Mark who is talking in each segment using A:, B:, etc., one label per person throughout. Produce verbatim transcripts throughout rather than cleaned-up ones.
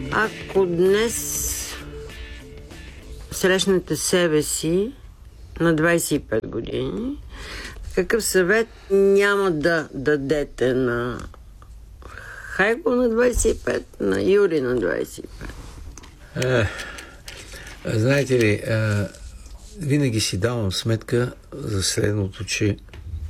A: Ако днес срещнете себе си на двайсет и пет години, какъв съвет няма да дадете на Хайго на двайсет и пет, на Юри на двайсет и пет?
B: Е, знаете ли, е, винаги си давам сметка за следното, че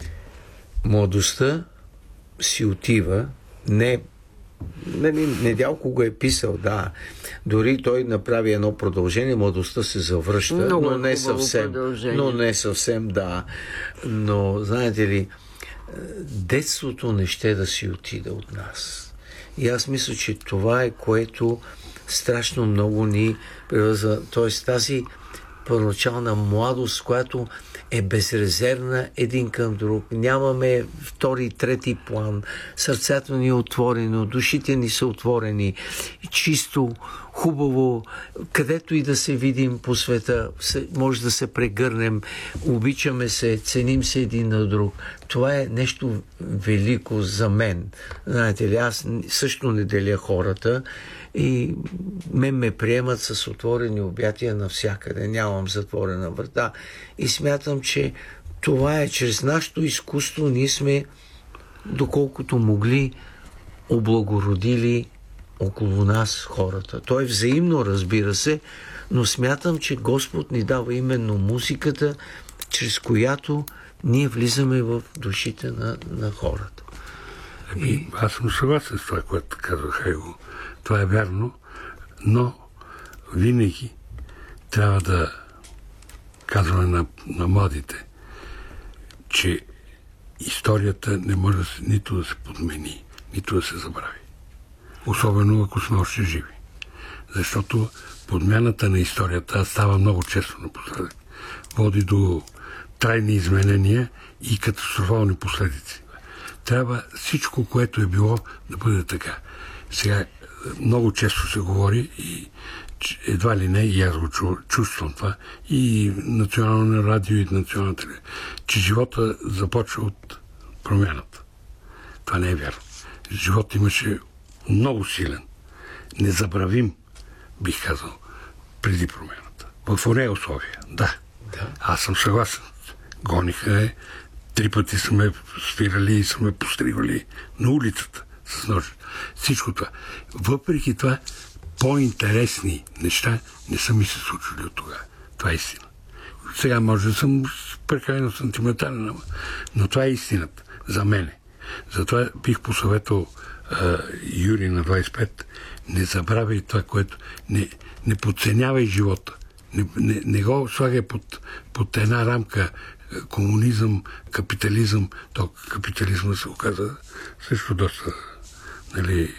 B: младостта си отива, не, нали, Недялко го е писал, да, дори той направи едно продължение, младостта се завръща,
A: много
B: но не съвсем, но не съвсем, да, но знаете ли, детството не ще да си отида от нас. И аз мисля, че това е, което страшно много ни превъзва. Тоест тази първоначална младост, която е безрезервна един към друг. Нямаме втори, трети план. Сърцето ни е отворено, душите ни са отворени. Чисто, хубаво, където и да се видим по света, може да се прегърнем, обичаме се, ценим се един на друг. Това е нещо велико за мен. Знаете ли, аз също не деля хората и мен ме приемат с отворени обятия навсякъде. Нямам затворена врата. И смятам, че това е чрез нашето изкуство ние сме, доколкото могли, облагородили около нас хората. То е взаимно, разбира се, но смятам, че Господ ни дава именно музиката, чрез която ние влизаме в душите на, на хората.
C: Еми, и... Аз съм съгласен с това, което казва Хайго. Това е вярно, но винаги трябва да казваме на, на младите, че историята не може да се, нито да се подмени, нито да се забрави. Особено ако сме още живи. Защото подмяната на историята става много често напоследък. Води до трайни изменения и катастрофални последици. Трябва всичко, което е било, да бъде така. Сега много често се говори и едва ли не, и аз го чувствам това, и национално радио, и национална телевизия, че живота започва от промяната. Това не е вярно. Живот имаше много силен, незабравим, бих казал, преди промяната. В оне условия, да. да. Аз съм съгласен. Гониха е, три пъти сме спирали и сме постривали на улицата с нож. Всичко това. Въпреки това, по-интересни неща не са ми се случили от тогава. Това е истина. Сега може да съм прекалено сантиментален, но това е истината за мене. Затова бих посъветвал а, Юри на двайсет и пет, не забравяй това, което не, не подценявай живота. Не, не, не го слагай под, под една рамка комунизъм, капитализъм. То капитализма се оказа също доста, нали,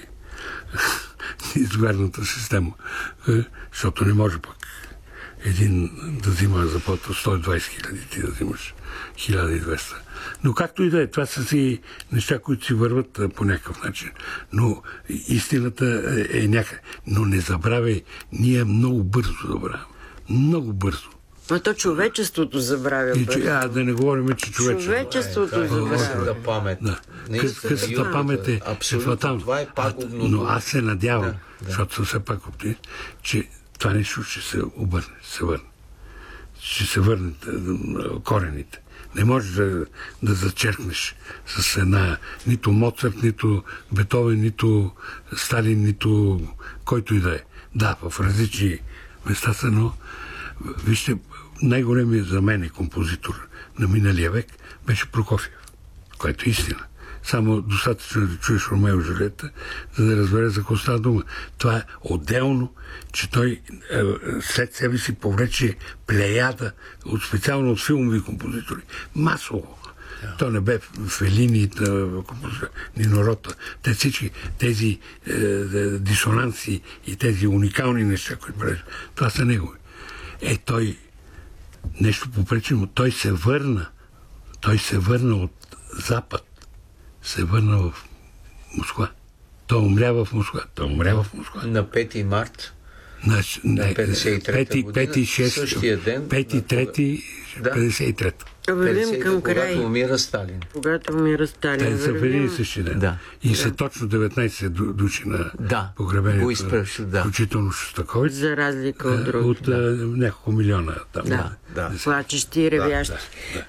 C: изгодната система. Защото не може пък един да взима заплата сто и двайсет хиляди, ти да взимаш хиляда и двеста. Но както и да е, това са си неща, които си върват по някакъв начин. Но истината е някъде. Но не забравяй, ние много бързо забравяме. Много бързо.
A: Но то човечеството забравя бързо.
C: А, да не говорим, че човечеството...
A: Човечеството е, забравя.
B: Късата памет.
C: Да. Късата памет е...
B: Абсолютно, това е пагубно.
C: Но аз се надявам,
B: да, да.
C: защото съм все пак оптимист, че това нещо ще се обърне, се върне. Ще се върнат корените. Не можеш да, да зачеркнеш с една нито Моцарт, нито Бетовен, нито Сталин, нито който и да е. Да, в различни места са, но вижте, най-големият за мен е композитор на миналия век беше Прокофиев, което е истина. Само достатъчно да чуеш Ромео и Джулиета, за да разбере за какво става дума. Това е отделно, че той е, след себе си повлече плеяда, от, специално от филмови композитори. Масово. Yeah. То не бе Фелини, Нино Рота. Те всички тези е, дисонанси и тези уникални неща, които прави, това са негови. Е, той нещо попречи, но той се върна. Той се върна от Запад. Се върна в Москва. Той умря в Москва. Той умря в Москва.
B: На пети март
C: на,
B: на петдесет и трета година,
C: пети, шести,
B: същия ден.
C: пети, трети,
B: да.
C: петдесет и трета.
A: Вървим към край.
B: Когато умира Сталин.
A: Когато умира Сталин.
C: Те са в един и същи ден.
B: Да.
C: И са точно деветнайсет души на
B: да.
C: погребението.
B: Изпръщу, да.
C: Включително Шостакович.
A: За разлика от други.
C: От да. няколко милиона там.
A: Да.
B: Да.
A: Плачещи и ревящи.
C: Да, да, да.